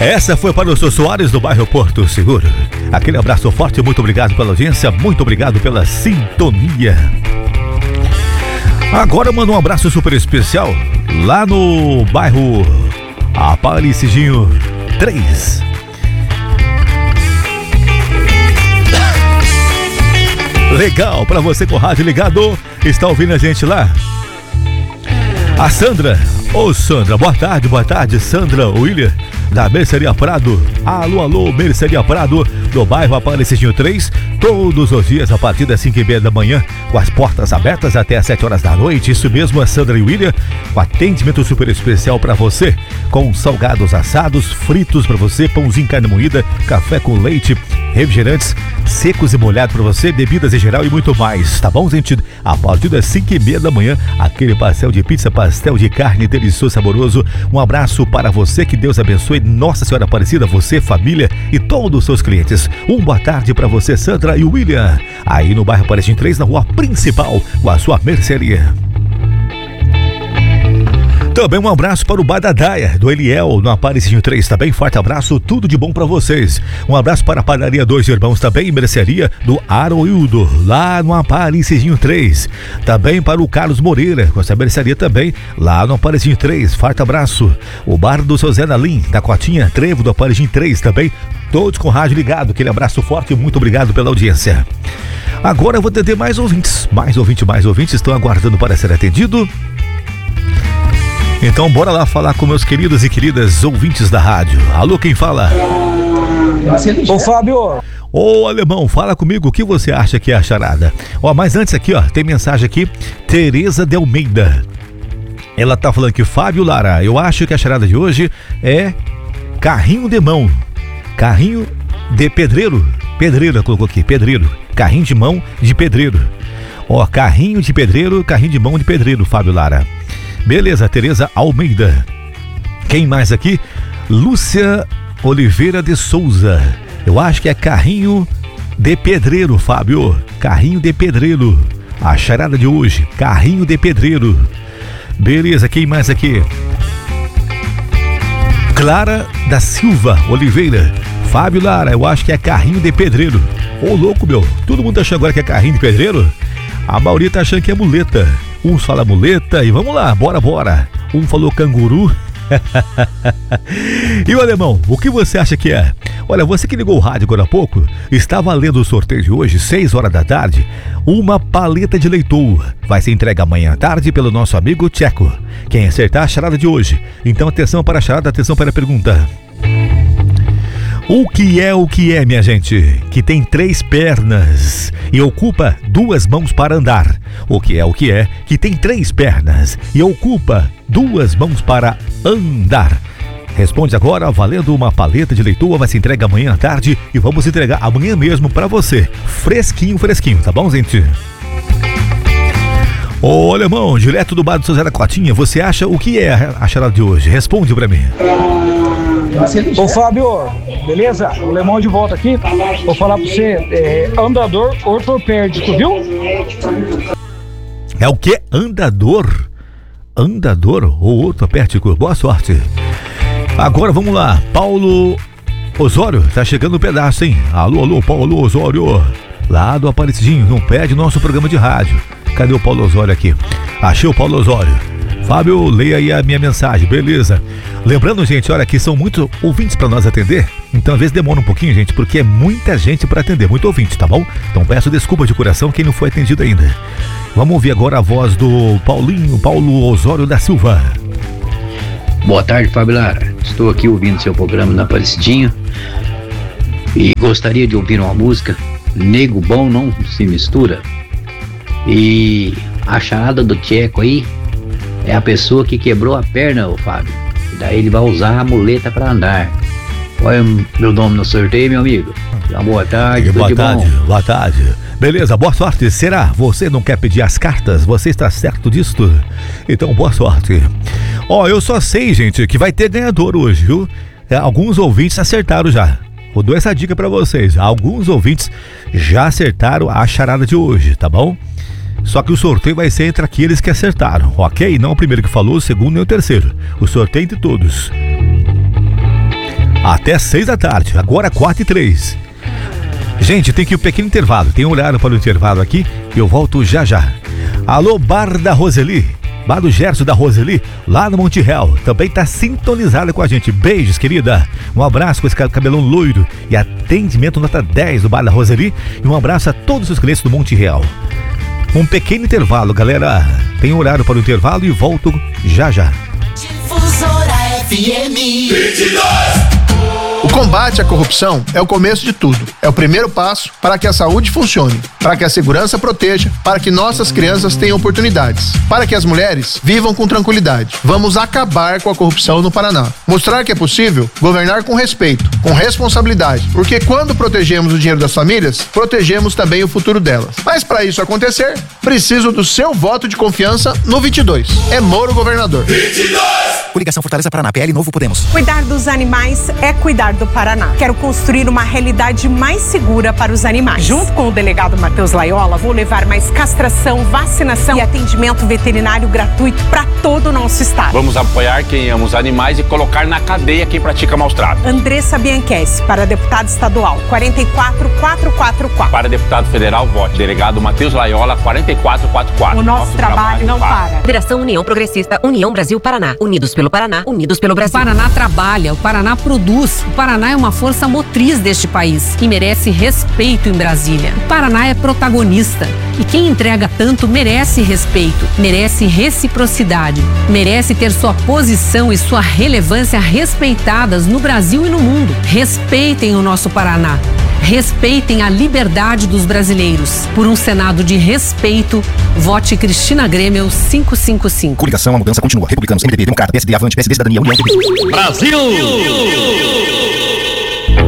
Essa foi para o Sr. Soares do bairro Porto Seguro. Aquele abraço forte, muito obrigado pela audiência, muito obrigado pela sintonia. Agora eu mando um abraço super especial lá no bairro Aparecidinho 3. Legal, pra você com o rádio ligado, está ouvindo a gente lá? A Sandra. Ô Sandra, boa tarde, Sandra William, da Mercearia Prado. Alô, Mercearia Prado, do bairro Aparecidinho 3, todos os dias a partir das 5h30 da manhã, com as portas abertas até as 7 horas da noite. Isso mesmo, a Sandra e William, com atendimento super especial para você, com salgados assados, fritos para você, pãozinho, carne moída, café com leite, refrigerantes secos e molhados para você, bebidas em geral e muito mais, tá bom, gente? A partir das 5h30 da manhã, aquele pastel de pizza, pastel de carne delicioso, saboroso. Um abraço para você, que Deus abençoe Nossa Senhora Aparecida, você, família e todos os seus clientes. Boa tarde para você, Sandra e William, aí no bairro Aparecidinho 3, na rua principal, com a sua mercearia. Também um abraço para o Badadaia, do Eliel, no Aparecidinho 3, também forte abraço, tudo de bom para vocês. Um abraço para a Padaria Dois Irmãos, também mercearia do Aroildo, lá no Aparecidinho 3. Também para o Carlos Moreira, com essa mercearia também, lá no Aparecidinho 3, forte abraço. O bar do seu Zé Nalim, da Cotinha Trevo, do Aparecidinho 3 também, todos com o rádio ligado, aquele abraço forte e muito obrigado pela audiência. Agora eu vou atender mais ouvintes, mais ouvintes estão aguardando para ser atendido. Então bora lá falar com meus queridos e queridas ouvintes da rádio. Alô, quem fala? Ô Fábio. Ô Alemão, fala comigo, o que você acha que é a charada? Mas antes aqui, tem mensagem aqui, Tereza de Almeida. Ela tá falando que, Fábio Lara, eu acho que a charada de hoje é carrinho de mão. Carrinho de pedreiro. Pedreiro, ela colocou aqui, pedreiro. Carrinho de mão de pedreiro. Carrinho de pedreiro, carrinho de mão de pedreiro, Fábio Lara. Beleza, Tereza Almeida. Quem mais aqui? Lúcia Oliveira de Souza. Eu acho que é carrinho de pedreiro, Fábio. Carrinho de pedreiro. A charada de hoje, carrinho de pedreiro. Beleza, quem mais aqui? Clara da Silva Oliveira. Fábio Lara, eu acho que é carrinho de pedreiro. Ô louco, meu, todo mundo achando agora que é carrinho de pedreiro? A maioria tá achando que é muleta. Uns falam muleta e vamos lá, bora. Um falou canguru. E o Alemão, o que você acha que é? Olha, você que ligou o rádio agora há pouco, está valendo o sorteio de hoje, 6 horas da tarde, uma paleta de leitoa. Vai ser entregue amanhã à tarde pelo nosso amigo Tcheco. Quem acertar a charada de hoje. Então atenção para a charada, atenção para a pergunta. O que é, minha gente, que tem 3 pernas e ocupa 2 mãos para andar? O que é, que tem 3 pernas e ocupa 2 mãos para andar? Responde agora, valendo uma paleta de leitoa, vai se entregar amanhã à tarde e vamos entregar amanhã mesmo para você. Fresquinho, tá bom, gente? Ô, Alemão, direto do bar do seu Zé da Cotinha, você acha o que é a charada de hoje? Responde pra mim. Ô Fábio, beleza? O Alemão de volta aqui. Vou falar pra você, andador ortopédico, viu? É o que? Andador? Andador ou ortopédico? Boa sorte. Agora vamos lá, Paulo Osório, tá chegando no pedaço, hein? Alô, Paulo Osório, lá do Aparecidinho, não perde nosso programa de rádio. Cadê o Paulo Osório aqui? Achei o Paulo Osório. Fábio, leia aí a minha mensagem, beleza? Lembrando, gente, olha, que são muitos ouvintes para nós atender, então às vezes demora um pouquinho, gente, porque é muita gente para atender, muito ouvinte, tá bom? Então peço desculpa de coração quem não foi atendido ainda. Vamos ouvir agora a voz do Paulo Osório da Silva. Boa tarde, Fábio Lara. Estou aqui ouvindo seu programa na Aparecidinho e gostaria de ouvir uma música, Nego Bom Não Se Mistura. E a charada do Tcheco aí é a pessoa que quebrou a perna, ô Fábio. E daí ele vai usar a muleta para andar. Qual é o meu nome no sorteio, meu amigo? Boa tarde, boa tarde. Beleza, boa sorte. Será? Você não quer pedir as cartas? Você está certo disto? Então, boa sorte. Eu só sei, gente, que vai ter ganhador hoje, viu? Alguns ouvintes acertaram já. Vou dar essa dica para vocês. Alguns ouvintes já acertaram a charada de hoje, tá bom? Só que o sorteio vai ser entre aqueles que acertaram, ok? Não o primeiro que falou, o segundo nem o terceiro. O sorteio entre todos. até 6 da tarde. Agora 4h03. Gente, tem que ir um pequeno intervalo. Tem um horário para o intervalo aqui e eu volto já já. Alô, Bar da Roseli. Bar do Gerson da Roseli, lá no Monte Real. Também tá sintonizada com a gente. Beijos, querida. Um abraço com esse cabelão loiro e atendimento nota 10 do Bar da Roseli. E um abraço a todos os clientes do Monte Real. Um pequeno intervalo, galera. Tem horário para o intervalo e volto já já. Difusora FM 22. O combate à corrupção é o começo de tudo. É o primeiro passo para que a saúde funcione, para que a segurança proteja, para que nossas crianças tenham oportunidades, para que as mulheres vivam com tranquilidade. Vamos acabar com a corrupção no Paraná. Mostrar que é possível governar com respeito, com responsabilidade, porque quando protegemos o dinheiro das famílias, protegemos também o futuro delas. Mas para isso acontecer, preciso do seu voto de confiança no 22. É Moro governador. 22! Coligação Fortaleza Paraná, PL Novo Podemos. Cuidar dos animais é cuidar do Paraná. Quero construir uma realidade mais segura para os animais. Junto com o delegado Matheus Laiola, vou levar mais castração, vacinação e atendimento veterinário gratuito para todo o nosso estado. Vamos apoiar quem ama os animais e colocar na cadeia quem pratica maus tratos. Andressa Bianchessi, para deputada estadual, 44444. Para deputado federal, vote. Delegado Matheus Laiola, 4444. O nosso trabalho não para. Federação União Progressista, União Brasil Paraná. Unidos pelo Paraná, unidos pelo Brasil. O Paraná trabalha, o Paraná produz. O Paraná é uma força motriz deste país e merece respeito em Brasília. O Paraná é protagonista e quem entrega tanto merece respeito, merece reciprocidade, merece ter sua posição e sua relevância respeitadas no Brasil e no mundo. Respeitem o nosso Paraná. Respeitem a liberdade dos brasileiros. Por um Senado de respeito, vote Cristina Grêmio 555. Coligação, a mudança continua. Republicanos, MDB, Democrata, PSD, Avante, PSD, Cidadania, União. Brasil!